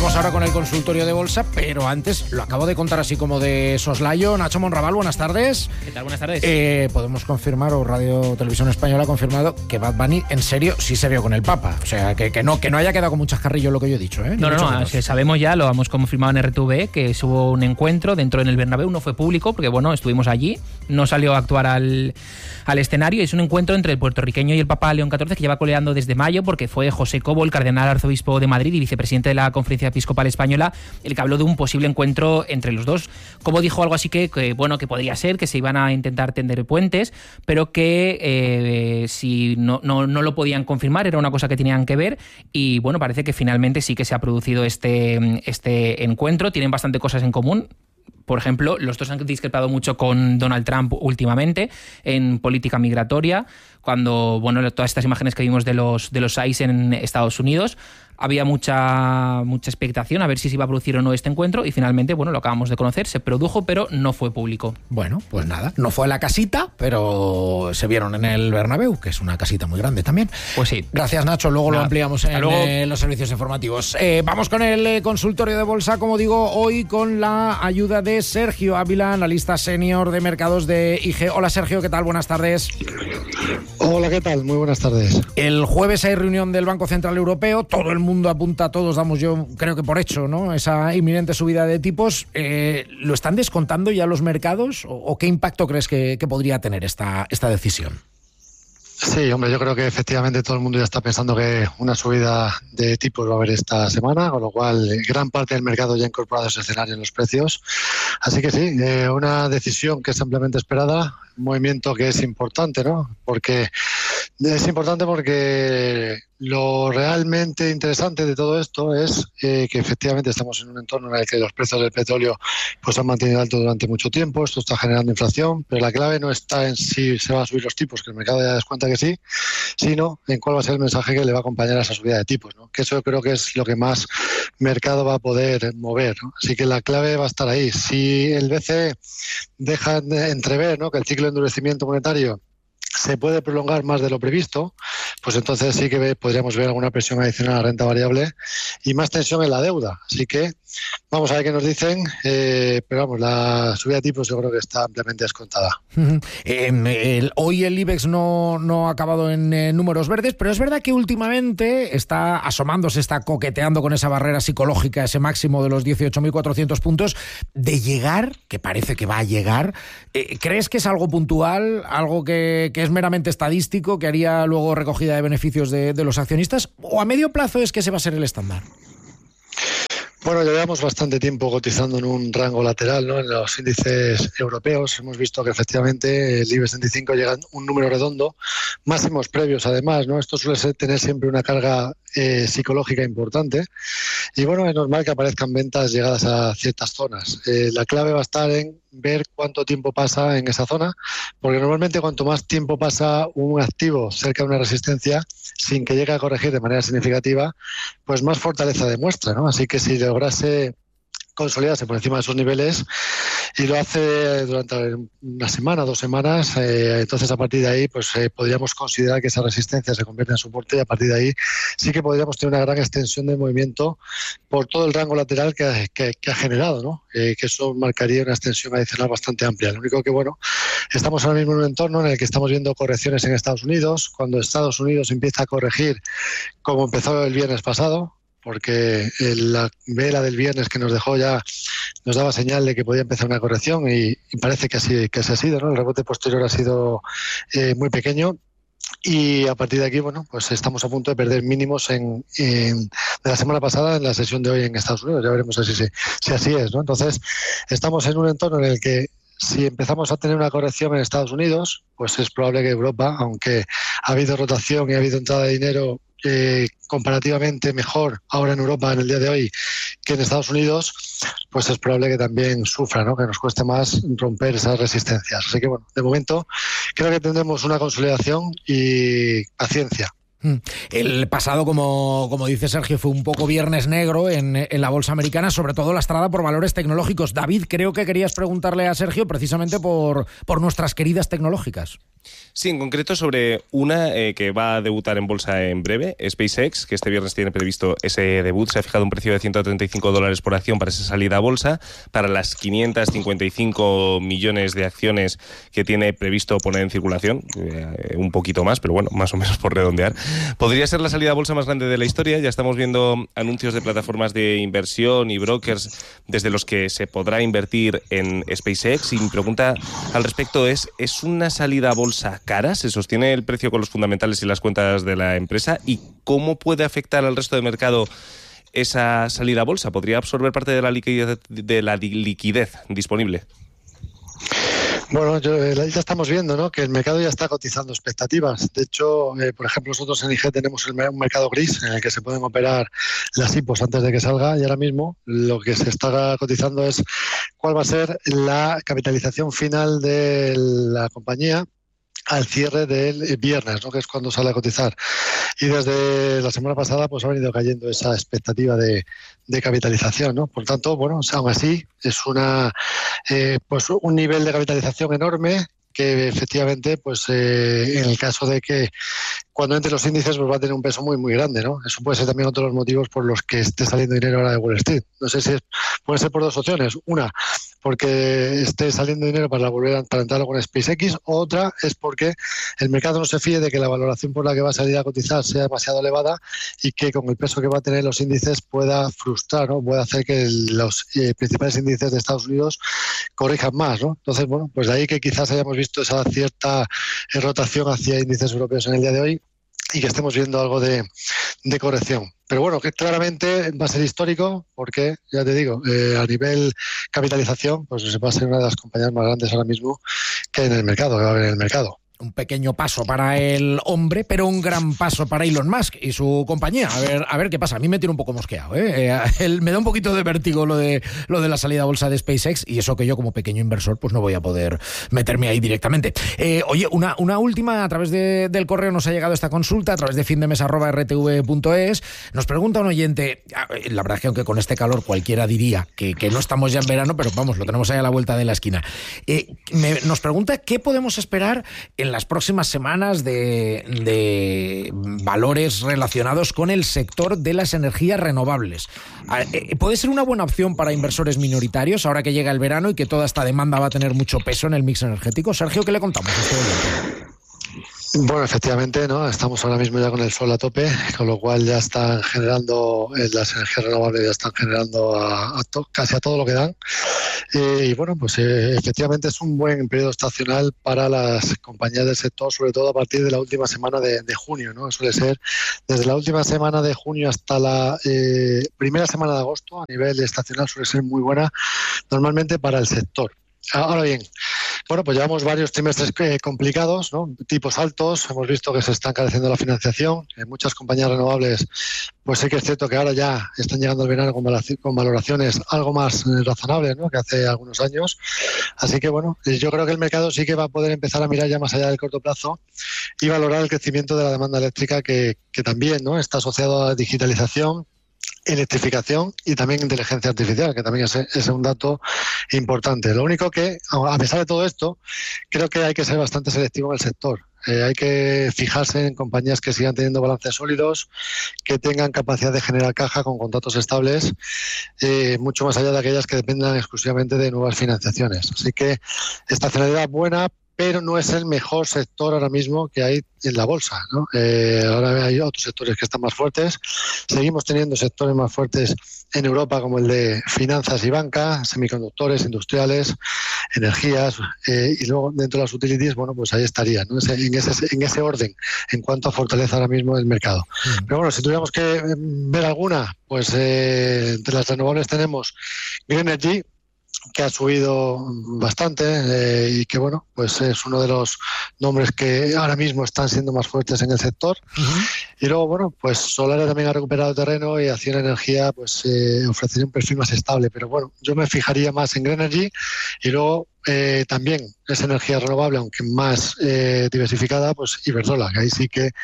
Vamos ahora con el consultorio de bolsa, pero antes lo acabo de contar así como de soslayo. Nacho Monraval, buenas tardes. ¿Qué tal? Buenas tardes. Podemos confirmar, o Radio Televisión Española ha confirmado, que Bad Bunny en serio sí se vio con el Papa. O sea, que no haya quedado con muchas carrillos lo que yo he dicho, ¿eh? No, que sabemos ya, lo hemos confirmado en RTV, que hubo un encuentro dentro en el Bernabéu, no fue público, porque bueno, estuvimos allí, no salió a actuar al escenario, y es un encuentro entre el puertorriqueño y el Papa León XIV, que lleva coleando desde mayo, porque fue José Cobo, el cardenal arzobispo de Madrid y vicepresidente de la Conferencia Episcopal Española, el que habló de un posible encuentro entre los dos. Cobo dijo algo así que podría ser, que se iban a intentar tender puentes, pero que si no lo podían confirmar, era una cosa que tenían que ver, y bueno, parece que finalmente sí que se ha producido este encuentro. Tienen bastante cosas en común. Por ejemplo, los dos han discrepado mucho con Donald Trump últimamente en política migratoria, cuando todas estas imágenes que vimos de los ICE en Estados Unidos. Había mucha expectación a ver si se iba a producir o no este encuentro, y finalmente, lo acabamos de conocer, se produjo, pero no fue público. Bueno, pues nada, no fue la casita, pero se vieron en el Bernabéu, que es una casita muy grande también. Pues sí. Gracias, Nacho, luego lo ampliamos en los servicios informativos. Vamos con el consultorio de bolsa, como digo, hoy con la ayuda de Sergio Ávila, analista senior de mercados de IG. Hola, Sergio, ¿qué tal? Buenas tardes. Hola, ¿qué tal? Muy buenas tardes. El jueves hay reunión del Banco Central Europeo, todo el mundo apunta, todos damos yo creo que por hecho, ¿no?, esa inminente subida de tipos. ¿Lo están descontando ya los mercados o qué impacto crees que podría tener esta decisión? Sí, hombre, yo creo que efectivamente todo el mundo ya está pensando que una subida de tipos va a haber esta semana, con lo cual gran parte del mercado ya ha incorporado ese escenario en los precios. Así que sí, una decisión que es ampliamente esperada, un movimiento que es importante, ¿no? Es importante porque lo realmente interesante de todo esto es que efectivamente estamos en un entorno en el que los precios del petróleo pues han mantenido alto durante mucho tiempo. Esto está generando inflación, pero la clave no está en si se van a subir los tipos, que el mercado ya descuenta que sí, sino en cuál va a ser el mensaje que le va a acompañar a esa subida de tipos, ¿no? Que eso yo creo que es lo que más mercado va a poder mover, ¿no? Así que la clave va a estar ahí. Si el BCE deja de entrever, ¿no?, que el ciclo de endurecimiento monetario se puede prolongar más de lo previsto, pues entonces sí que podríamos ver alguna presión adicional a la renta variable y más tensión en la deuda. Así que vamos a ver qué nos dicen, pero vamos, la subida de tipos yo creo que está ampliamente descontada. Hoy el IBEX no ha acabado en números verdes, pero es verdad que últimamente está asomándose, está coqueteando con esa barrera psicológica, ese máximo de los 18.400 puntos, de llegar, que parece que va a llegar. ¿Crees que es algo puntual, algo que es meramente estadístico, que haría luego recogida de beneficios de los accionistas, o a medio plazo es que ese va a ser el estándar? Bueno, llevamos bastante tiempo cotizando en un rango lateral, ¿no?, en los índices europeos. Hemos visto que efectivamente el IBEX 35 llega a un número redondo, máximos previos además, ¿no? Esto suele tener siempre una carga psicológica importante y bueno, es normal que aparezcan ventas llegadas a ciertas zonas. La clave va a estar en ver cuánto tiempo pasa en esa zona, porque normalmente cuanto más tiempo pasa un activo cerca de una resistencia sin que llegue a corregir de manera significativa, pues más fortaleza demuestra, ¿no? Así que si lograse consolidarse por encima de esos niveles y lo hace durante una semana, 2 semanas, entonces a partir de ahí pues podríamos considerar que esa resistencia se convierte en soporte y a partir de ahí sí que podríamos tener una gran extensión de movimiento por todo el rango lateral que ha generado, ¿no? Que eso marcaría una extensión adicional bastante amplia. Lo único que, estamos ahora mismo en un entorno en el que estamos viendo correcciones en Estados Unidos. Cuando Estados Unidos empieza a corregir, como empezó el viernes pasado, porque la vela del viernes que nos dejó ya nos daba señal de que podía empezar una corrección y parece que así ha sido, ¿no? El rebote posterior ha sido muy pequeño y a partir de aquí, pues estamos a punto de perder mínimos de la semana pasada en la sesión de hoy en Estados Unidos. Ya veremos si así es, ¿no? Entonces, estamos en un entorno en el que si empezamos a tener una corrección en Estados Unidos, pues es probable que Europa, aunque ha habido rotación y ha habido entrada de dinero comparativamente mejor ahora en Europa en el día de hoy que en Estados Unidos, pues es probable que también sufra, ¿no?, que nos cueste más romper esas resistencias. Así que de momento creo que tendremos una consolidación y paciencia. El pasado, como dice Sergio, fue un poco viernes negro en la bolsa americana, sobre todo lastrada por valores tecnológicos. David, creo que querías preguntarle a Sergio precisamente por nuestras queridas tecnológicas. Sí, en concreto sobre una que va a debutar en bolsa en breve, SpaceX, que este viernes tiene previsto ese debut. Se ha fijado un precio de $135 por acción para esa salida a bolsa, para las 555 millones de acciones que tiene previsto poner en circulación, un poquito más, pero bueno, más o menos por redondear. Podría ser la salida a bolsa más grande de la historia. Ya estamos viendo anuncios de plataformas de inversión y brokers desde los que se podrá invertir en SpaceX. Y mi pregunta al respecto ¿es una salida a bolsa cara? ¿Se sostiene el precio con los fundamentales y las cuentas de la empresa? ¿Y cómo puede afectar al resto del mercado esa salida a bolsa? ¿Podría absorber parte de la liquidez disponible? Bueno, ya estamos viendo, ¿no?, que el mercado ya está cotizando expectativas. De hecho, por ejemplo, nosotros en IG tenemos un mercado gris en el que se pueden operar las IPOs antes de que salga, y ahora mismo lo que se está cotizando es cuál va a ser la capitalización final de la compañía al cierre del viernes, ¿no?, que es cuando sale a cotizar. Y desde la semana pasada pues ha venido cayendo esa expectativa de capitalización, ¿no? Por tanto, bueno, aún así es pues un nivel de capitalización enorme que efectivamente, pues en el caso de que cuando entre los índices, pues va a tener un peso muy, muy grande, ¿no? Eso puede ser también otro de los motivos por los que esté saliendo dinero ahora de Wall Street. No sé si puede ser por dos opciones. Una, porque esté saliendo dinero para entrar con SpaceX. Otra es porque el mercado no se fíe de que la valoración por la que va a salir a cotizar sea demasiado elevada y que con el peso que va a tener los índices pueda frustrar, ¿no? Pueda hacer que los principales índices de Estados Unidos corrijan más, ¿no? Entonces, bueno, pues de ahí que quizás hayamos visto esa cierta rotación hacia índices europeos en el día de hoy y que estemos viendo algo de corrección. Pero bueno, que claramente va a ser histórico porque, ya te digo, a nivel capitalización, pues va a ser una de las compañías más grandes ahora mismo que va a haber en el mercado. Un pequeño paso para el hombre, pero un gran paso para Elon Musk y su compañía. A ver qué pasa. A mí me tiene un poco mosqueado, me da un poquito de vértigo lo de la salida a bolsa de SpaceX, y eso que yo como pequeño inversor pues no voy a poder meterme ahí directamente. Oye, una última, a través del correo nos ha llegado esta consulta, a través de findemes@rtv.es. Nos pregunta un oyente, la verdad es que aunque con este calor cualquiera diría que no estamos ya en verano, pero vamos, lo tenemos ahí a la vuelta de la esquina. Nos pregunta qué podemos esperar en las próximas semanas de valores relacionados con el sector de las energías renovables. ¿Puede ser una buena opción para inversores minoritarios ahora que llega el verano y que toda esta demanda va a tener mucho peso en el mix energético? Sergio, ¿qué le contamos a este oyente? Bueno, efectivamente, ¿no? Estamos ahora mismo ya con el sol a tope, con lo cual ya están generando, las energías renovables ya están generando casi a todo lo que dan. Y bueno, pues efectivamente es un buen periodo estacional para las compañías del sector, sobre todo a partir de la última semana de junio, ¿no? Suele ser desde la última semana de junio hasta la primera semana de agosto, a nivel estacional suele ser muy buena normalmente para el sector. Ahora bien, bueno, pues llevamos varios trimestres complicados, ¿no? Tipos altos, hemos visto que se está encareciendo la financiación. En muchas compañías renovables, pues sí que es cierto que ahora ya están llegando al verano con valoraciones algo más razonables, ¿no?, que hace algunos años. Así que bueno, yo creo que el mercado sí que va a poder empezar a mirar ya más allá del corto plazo y valorar el crecimiento de la demanda eléctrica que también, ¿no?, está asociado a la digitalización, electrificación y también inteligencia artificial, que también es un dato importante. Lo único que, a pesar de todo esto, creo que hay que ser bastante selectivo en el sector. Hay que fijarse en compañías que sigan teniendo balances sólidos, que tengan capacidad de generar caja con contratos estables, mucho más allá de aquellas que dependan exclusivamente de nuevas financiaciones. Así que estacionalidad buena, pero no es el mejor sector ahora mismo que hay en la bolsa, ¿no? Ahora hay otros sectores que están más fuertes. Seguimos teniendo sectores más fuertes en Europa, como el de finanzas y banca, semiconductores, industriales, energías, y luego dentro de las utilities, bueno, pues ahí estaría, ¿no? En ese orden, en cuanto a fortaleza ahora mismo del mercado. Pero bueno, si tuviéramos que ver alguna, pues entre las renovables tenemos Green Energy, que ha subido bastante y que bueno, pues es uno de los nombres que ahora mismo están siendo más fuertes en el sector. Y luego bueno, pues Solaria también ha recuperado terreno y Acción Energía pues ofrecería un perfil más estable, pero bueno, yo me fijaría más en Green Energy y luego también es energía renovable, aunque más diversificada, pues Iberdrola, que ahí sí que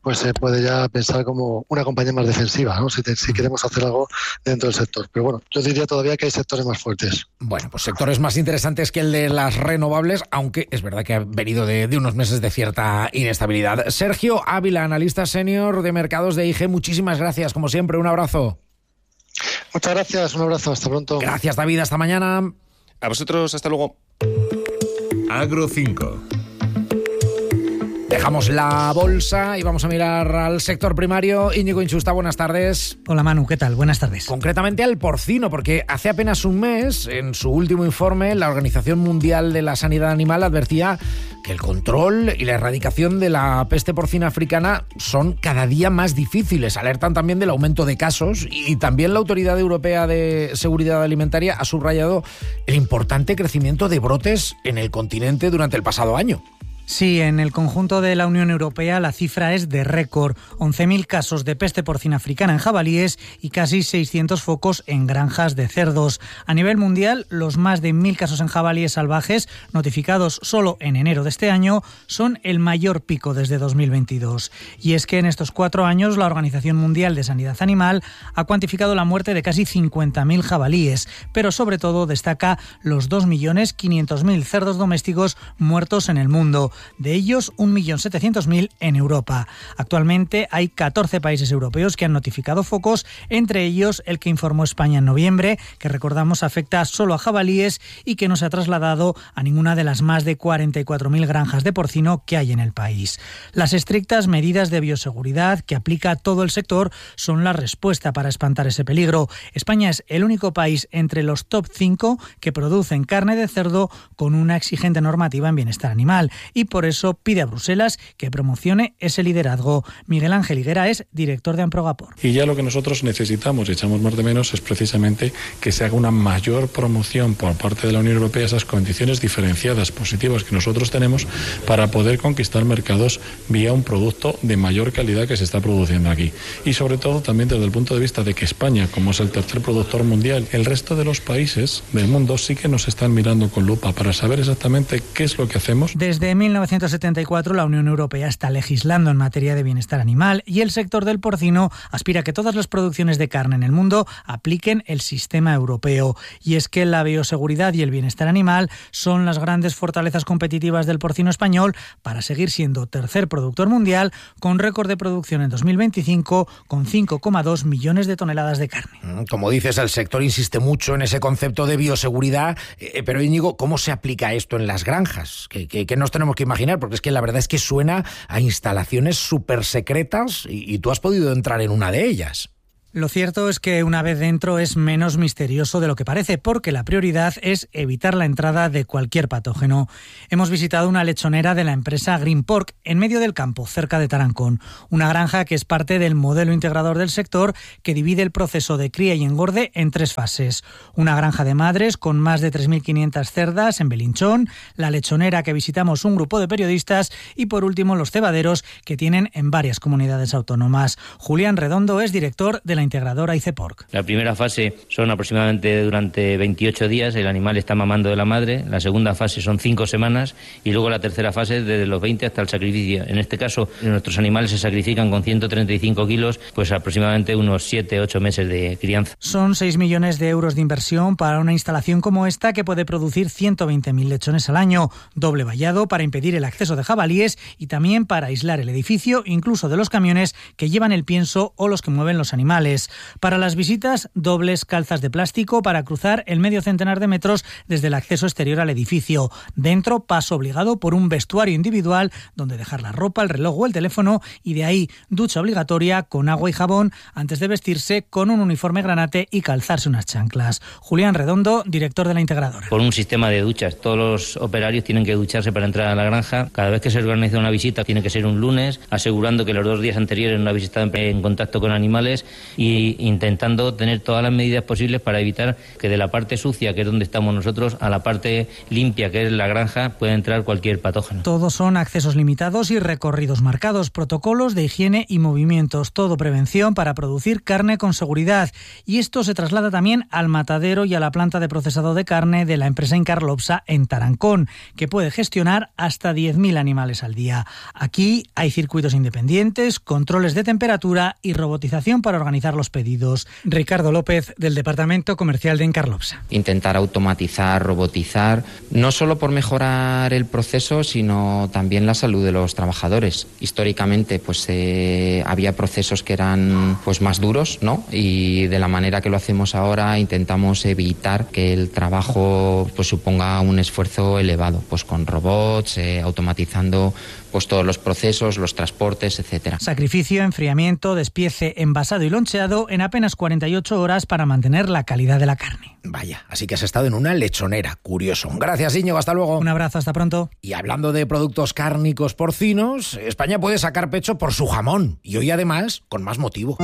pues se puede ya pensar como una compañía más defensiva, ¿no? Si queremos hacer algo dentro del sector. Pero bueno, yo diría todavía que hay sectores más fuertes. Bueno, pues sectores más interesantes que el de las renovables, aunque es verdad que ha venido de unos meses de cierta inestabilidad. Sergio Ávila, analista senior de mercados de IG, muchísimas gracias, como siempre, un abrazo. Muchas gracias, un abrazo, hasta pronto. Gracias, David, hasta mañana. A vosotros, hasta luego. Agro 5. Dejamos la bolsa y vamos a mirar al sector primario. Íñigo Inchusta, buenas tardes. Hola Manu, ¿qué tal? Buenas tardes. Concretamente al porcino, porque hace apenas un mes, en su último informe, la Organización Mundial de la Sanidad Animal advertía que el control y la erradicación de la peste porcina africana son cada día más difíciles. Alertan también del aumento de casos y también la Autoridad Europea de Seguridad Alimentaria ha subrayado el importante crecimiento de brotes en el continente durante el pasado año. Sí, en el conjunto de la Unión Europea la cifra es de récord. 11.000 casos de peste porcina africana en jabalíes y casi 600 focos en granjas de cerdos. A nivel mundial, los más de 1.000 casos en jabalíes salvajes notificados solo en enero de este año son el mayor pico desde 2022. Y es que en estos 4 años la Organización Mundial de Sanidad Animal ha cuantificado la muerte de casi 50.000 jabalíes, pero sobre todo destaca los 2.500.000 cerdos domésticos muertos en el mundo. De ellos, 1.700.000 en Europa. Actualmente hay 14 países europeos que han notificado focos, entre ellos el que informó España en noviembre, que recordamos afecta solo a jabalíes y que no se ha trasladado a ninguna de las más de 44.000 granjas de porcino que hay en el país. Las estrictas medidas de bioseguridad que aplica todo el sector son la respuesta para espantar ese peligro. España es el único país entre los top 5 que producen carne de cerdo con una exigente normativa en bienestar animal y por eso pide a Bruselas que promocione ese liderazgo. Miguel Ángel Higuera es director de Amprogapor. Y ya lo que nosotros necesitamos, y echamos más de menos, es precisamente que se haga una mayor promoción por parte de la Unión Europea, esas condiciones diferenciadas positivas que nosotros tenemos para poder conquistar mercados vía un producto de mayor calidad que se está produciendo aquí. Y sobre todo también desde el punto de vista de que España, como es el tercer productor mundial, el resto de los países del mundo sí que nos están mirando con lupa para saber exactamente qué es lo que hacemos. Desde 1974 la Unión Europea está legislando en materia de bienestar animal y el sector del porcino aspira a que todas las producciones de carne en el mundo apliquen el sistema europeo. Y es que la bioseguridad y el bienestar animal son las grandes fortalezas competitivas del porcino español para seguir siendo tercer productor mundial con récord de producción en 2025 con 5,2 millones de toneladas de carne. Como dices, el sector insiste mucho en ese concepto de bioseguridad, pero Íñigo, ¿cómo se aplica esto en las granjas? ¿Qué nos tenemos que imaginar? Porque es que la verdad es que suena a instalaciones súper secretas y tú has podido entrar en una de ellas. Lo cierto es que una vez dentro es menos misterioso de lo que parece, porque la prioridad es evitar la entrada de cualquier patógeno. Hemos visitado una lechonera de la empresa Green Pork en medio del campo, cerca de Tarancón, una granja que es parte del modelo integrador del sector que divide el proceso de cría y engorde en 3 fases. Una granja de madres con más de 3.500 cerdas en Belinchón, la lechonera que visitamos un grupo de periodistas y por último los cebaderos que tienen en varias comunidades autónomas. Julián Redondo es director de la integradora ICEPORC. La primera fase son aproximadamente durante 28 días, el animal está mamando de la madre, la segunda fase son 5 semanas y luego la tercera fase desde los 20 hasta el sacrificio. En este caso, nuestros animales se sacrifican con 135 kilos, pues aproximadamente unos 7-8 meses de crianza. Son 6 millones de euros de inversión para una instalación como esta que puede producir 120.000 lechones al año, doble vallado para impedir el acceso de jabalíes y también para aislar el edificio, incluso de los camiones que llevan el pienso o los que mueven los animales. Para las visitas, dobles calzas de plástico para cruzar el medio centenar de metros desde el acceso exterior al edificio. Dentro, paso obligado por un vestuario individual donde dejar la ropa, el reloj o el teléfono y de ahí ducha obligatoria con agua y jabón antes de vestirse con un uniforme granate y calzarse unas chanclas. Julián Redondo, director de la integradora. Por un sistema de duchas, todos los operarios tienen que ducharse para entrar a la granja. Cada vez que se organiza una visita tiene que ser un lunes, asegurando que los 2 días anteriores no habéis estado en contacto con animales y intentando tener todas las medidas posibles para evitar que de la parte sucia, que es donde estamos nosotros, a la parte limpia, que es la granja, pueda entrar cualquier patógeno. Todos son accesos limitados y recorridos marcados, protocolos de higiene y movimientos, todo prevención para producir carne con seguridad. Y esto se traslada también al matadero y a la planta de procesado de carne de la empresa Incarlopsa en Tarancón, que puede gestionar hasta 10.000 animales al día. Aquí hay circuitos independientes, controles de temperatura y robotización para organizar los pedidos. Ricardo López, del Departamento Comercial de Incarlopsa. Intentar automatizar, robotizar, no solo por mejorar el proceso, sino también la salud de los trabajadores. Históricamente, pues había procesos que eran pues más duros, ¿no? Y de la manera que lo hacemos ahora intentamos evitar que el trabajo pues suponga un esfuerzo elevado, pues con robots, automatizando pues todos los procesos, los transportes, etcétera. Sacrificio, enfriamiento, despiece, envasado y loncheado en apenas 48 horas para mantener la calidad de la carne. Vaya, así que has estado en una lechonera. Curioso. Gracias, Íñigo. Hasta luego. Un abrazo, hasta pronto. Y hablando de productos cárnicos porcinos, España puede sacar pecho por su jamón. Y hoy, además, con más motivo.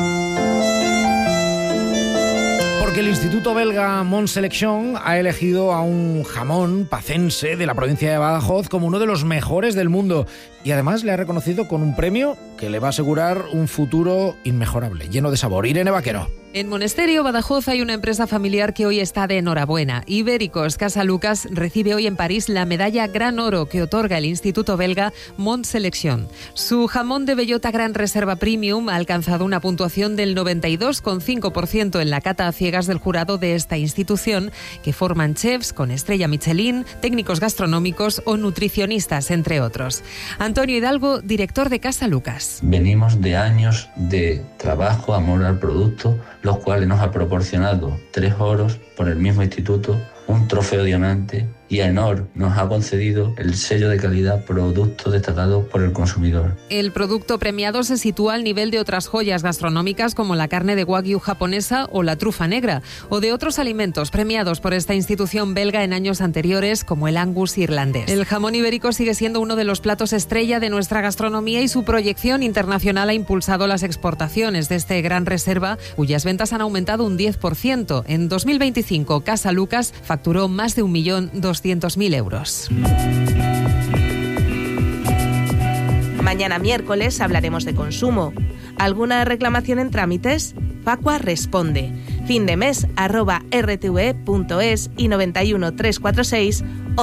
Porque el Instituto belga Mont Selection ha elegido a un jamón pacense de la provincia de Badajoz como uno de los mejores del mundo. Y además le ha reconocido con un premio que le va a asegurar un futuro inmejorable, lleno de sabor. Irene Vaquero. En Monesterio, Badajoz, hay una empresa familiar que hoy está de enhorabuena. Ibéricos Casa Lucas recibe hoy en París la medalla Gran Oro que otorga el Instituto belga Mont Selection. Su jamón de bellota Gran Reserva Premium ha alcanzado una puntuación del 92,5% en la cata a ciegas del jurado de esta institución, que forman chefs con estrella Michelin, técnicos gastronómicos o nutricionistas, entre otros. Antonio Hidalgo, director de Casa Lucas. Venimos de años de trabajo, amor al producto, los cuales nos ha proporcionado 3 oros por el mismo instituto, un trofeo diamante, y AENOR nos ha concedido el sello de calidad producto destacado por el consumidor. El producto premiado se sitúa al nivel de otras joyas gastronómicas como la carne de wagyu japonesa o la trufa negra, o de otros alimentos premiados por esta institución belga en años anteriores como el angus irlandés. El jamón ibérico sigue siendo uno de los platos estrella de nuestra gastronomía y su proyección internacional ha impulsado las exportaciones de este Gran Reserva, cuyas ventas han aumentado un 10%. En 2025, Casa Lucas facturó más de 1.200.000 euros. Mañana miércoles hablaremos de consumo. ¿Alguna reclamación en trámites? Facua responde. findemes@rtve.es y 91 346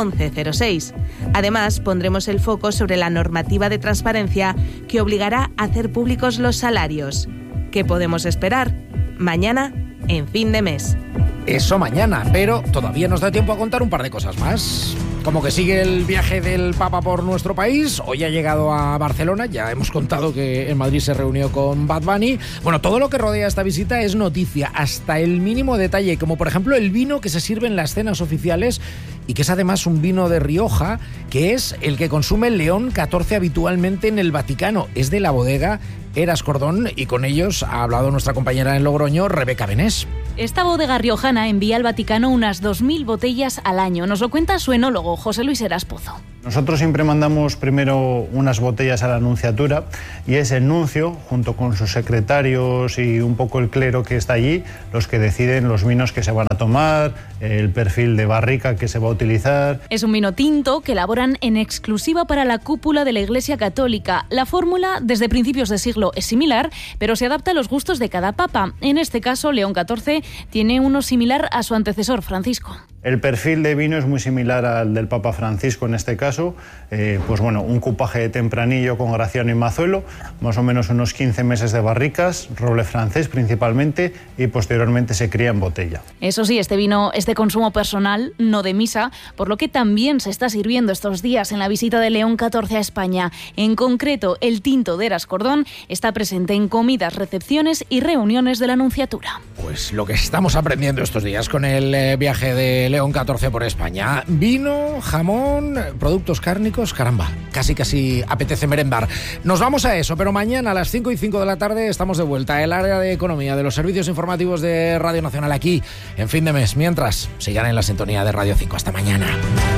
1106. Además, pondremos el foco sobre la normativa de transparencia que obligará a hacer públicos los salarios. ¿Qué podemos esperar? Mañana, en Fin de Mes. Eso mañana, pero todavía nos da tiempo a contar un par de cosas más. Como que sigue el viaje del Papa por nuestro país, hoy ha llegado a Barcelona, ya hemos contado que en Madrid se reunió con Bad Bunny. Bueno, todo lo que rodea esta visita es noticia, hasta el mínimo detalle, como por ejemplo el vino que se sirve en las cenas oficiales y que es además un vino de Rioja, que es el que consume el León XIV habitualmente en el Vaticano. Es de la bodega Eras Cordón y con ellos ha hablado nuestra compañera en Logroño, Rebeca Benés. Esta bodega riojana envía al Vaticano unas 2.000 botellas al año. Nos lo cuenta su enólogo, José Luis Heras Pozo. Nosotros siempre mandamos primero unas botellas a la nunciatura y es el nuncio, junto con sus secretarios y un poco el clero que está allí, los que deciden los vinos que se van a tomar, el perfil de barrica que se va a utilizar. Es un vino tinto que elaboran en exclusiva para la cúpula de la Iglesia Católica. La fórmula, desde principios de siglo, es similar, pero se adapta a los gustos de cada papa. En este caso, León XIV tiene uno similar a su antecesor, Francisco. El perfil de vino es muy similar al del Papa Francisco en este caso, pues bueno, un cupaje de tempranillo con Graciano y Mazuelo, más o menos unos 15 meses de barricas, roble francés principalmente, y posteriormente se cría en botella. Eso sí, este vino es de consumo personal, no de misa, por lo que también se está sirviendo estos días en la visita de León XIV a España. En concreto, el tinto de Eras Cordón está presente en comidas, recepciones y reuniones de la Nunciatura. Pues lo que estamos aprendiendo estos días con el viaje de León XIV por España. Vino, jamón, productos cárnicos, caramba, casi apetece merendar. Nos vamos a eso, pero mañana a las 5:05 de la tarde estamos de vuelta. El área de economía de los servicios informativos de Radio Nacional aquí en Fin de Mes. Mientras, sigan en la sintonía de Radio 5. Hasta mañana.